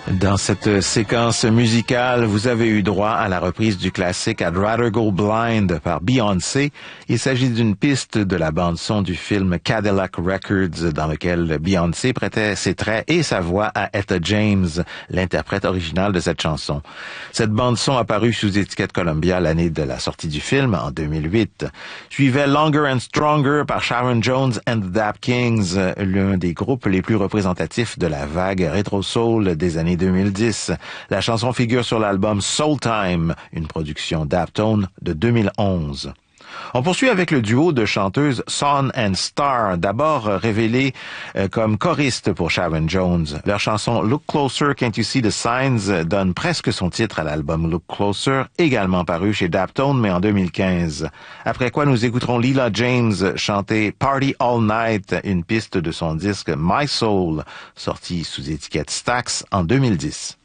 Dans cette séquence musicale, vous avez eu droit à la reprise du classique I'd Rather Go Blind par Beyoncé. Il s'agit d'une piste de la bande-son du film Cadillac Records dans lequel Beyoncé prêtait ses traits et sa voix à Etta James, l'interprète originale de cette chanson. Cette bande-son apparue sous étiquette Columbia l'année de la sortie du film, en 2008. Suivait Longer and Stronger par Sharon Jones and the Dap Kings, l'un des groupes les plus représentatifs de la vague rétro-soul des années 2010. La chanson figure sur l'album Soul Time, une production Daptone de 2011. On poursuit avec le duo de chanteuses Son and Star, d'abord révélé comme choriste pour Sharon Jones. Leur chanson Look Closer, Can't You See the Signs donne presque son titre à l'album Look Closer, également paru chez Daptone, mais en 2015. Après quoi, nous écouterons Lila James chanter Party All Night, une piste de son disque My Soul, sorti sous étiquette Stax en 2010.